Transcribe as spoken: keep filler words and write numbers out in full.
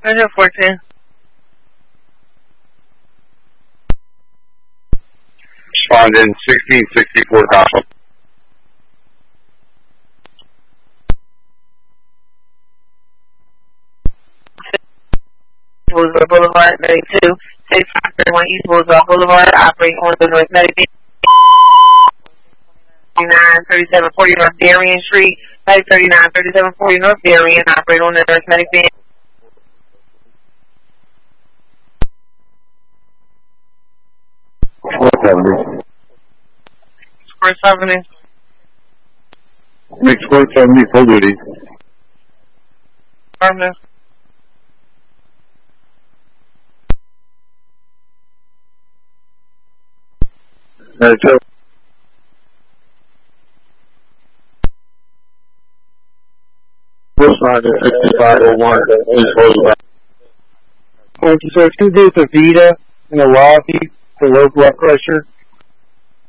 I have fourteen. Responding sixteen sixty-four Gotham. Boulevard Boulevard, ninety-two, six five thirty-one East Boulevard Boulevard, operating on the North ninety-nine, thirty-seven forty North Darien Street, thirty-nine thirty-seven forty North Darien, operating on the North ninety-nine. Square seventy. Make square seventy full duty. Affirmative. ninety-two. Responding sixty-five oh one East Boulevard. Thank you, sir. Two days of Vita in the lobby for low blood pressure.